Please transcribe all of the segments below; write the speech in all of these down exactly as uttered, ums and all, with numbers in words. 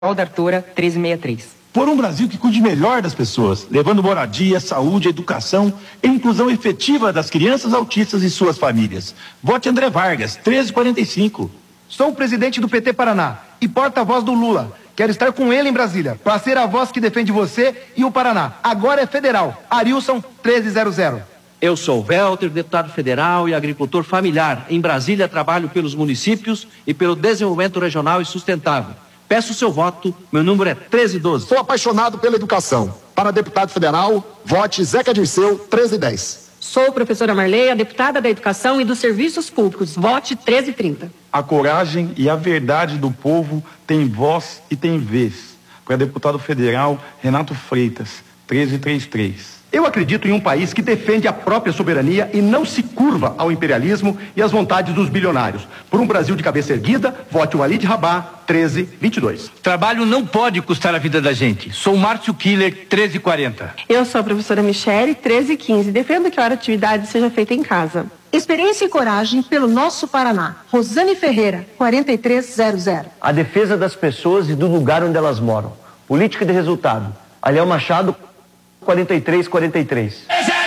da Artura treze sessenta e três. Por um Brasil que cuide melhor das pessoas, levando moradia, saúde, educação e inclusão efetiva das crianças autistas e suas famílias. Vote André Vargas, treze quarenta e cinco. Sou o presidente do P T Paraná e porta-voz do Lula. Quero estar com ele em Brasília, para ser a voz que defende você e o Paraná. Agora é federal. Arilson, treze zero zero. Eu sou Welter, deputado federal e agricultor familiar. Em Brasília, trabalho pelos municípios e pelo desenvolvimento regional e sustentável. Peço o seu voto, meu número é treze doze. Sou apaixonado pela educação. Para deputado federal, vote Zeca Dirceu, treze dez. Sou a professora Marleia, deputada da Educação e dos Serviços Públicos. Vote treze trinta. A coragem e a verdade do povo têm voz e têm vez. Para deputado federal, Renato Freitas, treze trinta e três. Eu acredito em um país que defende a própria soberania e não se curva ao imperialismo e às vontades dos bilionários. Por um Brasil de cabeça erguida, vote o Walid Rabah, treze vinte e dois. Trabalho não pode custar a vida da gente. Sou Márcio Killer, treze quarenta. Eu sou a professora Michele, treze quinze. Defendo que a atividade seja feita em casa. Experiência e coragem pelo nosso Paraná. Rosane Ferreira, quarenta e três zero zero. A defesa das pessoas e do lugar onde elas moram. Política de resultado. Aliel Machado, quarenta e três quarenta e três.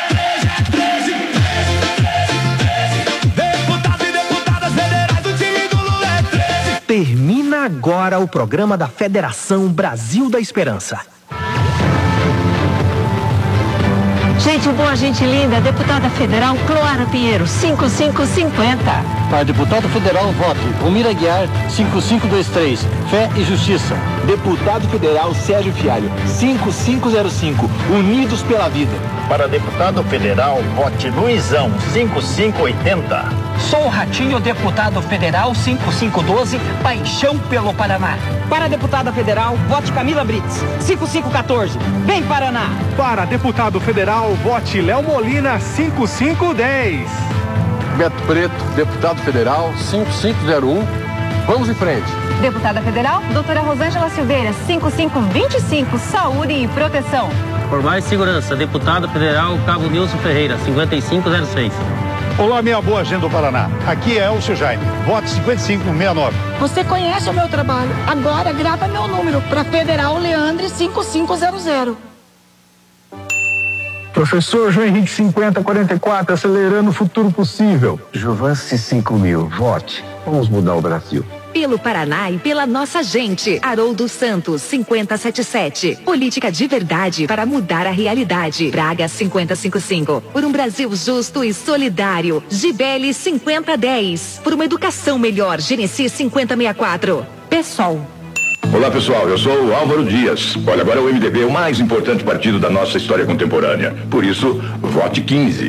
Termina agora o programa da Federação Brasil da Esperança. Gente boa, gente linda, deputada federal Cloara Pinheiro, cinco cinco cinco zero. Para deputado federal, voto Romira Aguiar, cinco cinco dois três, Fé e Justiça. Deputado federal Sérgio Fialho, cinco cinco zero cinco, Unidos pela Vida. Para deputado federal, vote Luizão, cinco cinco oito zero. Sou o Ratinho, deputado federal, cinco cinco um dois, Paixão pelo Paraná. Para deputada federal, vote Camila Brits, cinco cinco um quatro, Vem Paraná. Para deputado federal, vote Léo Molina, cinco cinco um zero. Beto Preto, deputado federal, cinco cinco zero um. Vamos em frente. Deputada federal, doutora Rosângela Silveira, cinco cinco dois cinco, Saúde e Proteção. Por mais segurança, deputado federal Cabo Nilson Ferreira, cinquenta e cinco zero seis. Olá, minha boa gente do Paraná. Aqui é Elcio Jaime. Vote cinquenta e cinco sessenta e nove. Você conhece o meu trabalho. Agora grava meu número para Federal Leandre cinco cinco zero zero. Professor João Henrique cinquenta quarenta e quatro, acelerando o futuro possível. Jovance cinco mil. Vote. Vamos mudar o Brasil. Pelo Paraná e pela nossa gente. Haroldo Santos, cinquenta setenta e sete. Política de verdade para mudar a realidade. Braga, cinquenta cinquenta e cinco. Por um Brasil justo e solidário. Gibeli, cinquenta dez. Por uma educação melhor. Genesi, cinquenta sessenta e quatro. PSOL. Olá, pessoal, eu sou o Álvaro Dias. Olha, agora o M D B é o mais importante partido da nossa história contemporânea. Por isso, vote quinze.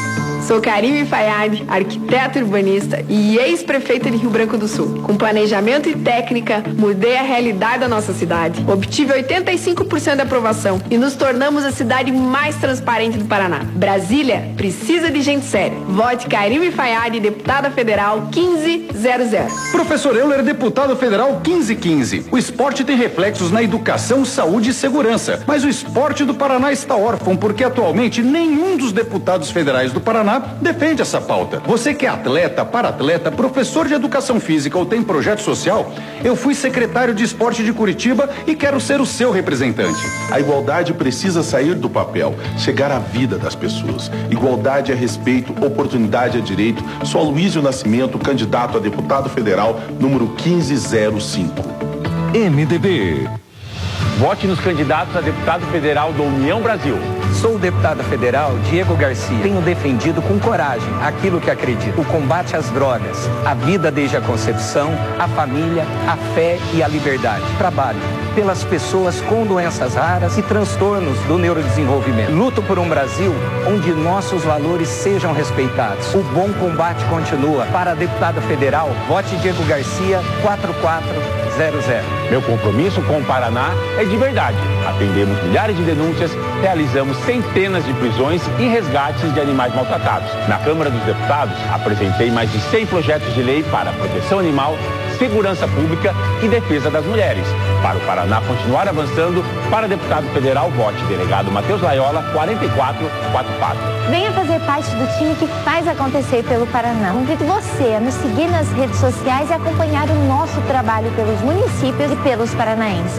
Sou Karime Fayad, arquiteta urbanista e ex-prefeita de Rio Branco do Sul. Com planejamento e técnica, mudei a realidade da nossa cidade. Obtive oitenta e cinco por cento de aprovação e nos tornamos a cidade mais transparente do Paraná. Brasília precisa de gente séria. Vote Karime Fayad, deputada federal, quinze zero zero. Professor Euler, deputado federal, quinze quinze. O esporte tem reflexos na educação, saúde e segurança. Mas o esporte do Paraná está órfão porque atualmente nenhum dos deputados federais do Paraná defende essa pauta. Você que é atleta, para-atleta, professor de educação física ou tem projeto social, eu fui secretário de esporte de Curitiba e quero ser o seu representante. A igualdade precisa sair do papel, chegar à vida das pessoas. Igualdade é respeito, oportunidade é direito. Sou Aloysio Nascimento, candidato a deputado federal, número quinze zero cinco. M D B. Vote nos candidatos a deputado federal da União Brasil. Sou o deputado federal Diego Garcia. Tenho defendido com coragem aquilo que acredito. O combate às drogas, a vida desde a concepção, a família, a fé e a liberdade. Trabalho pelas pessoas com doenças raras e transtornos do neurodesenvolvimento. Luto por um Brasil onde nossos valores sejam respeitados. O bom combate continua. Para deputado federal, vote Diego Garcia, quatro quatro zero zero. Meu compromisso com o Paraná é de verdade. Atendemos milhares de denúncias, realizamos centenas de prisões e resgates de animais maltratados. Na Câmara dos Deputados, apresentei mais de cem projetos de lei para proteção animal, segurança pública e defesa das mulheres. Para o Paraná continuar avançando, para deputado federal, vote delegado Matheus Laiola, quarenta e quatro quarenta e quatro. Venha fazer parte do time que faz acontecer pelo Paraná. Convido você a nos seguir nas redes sociais e acompanhar o nosso trabalho pelos municípios e pelos paranaenses.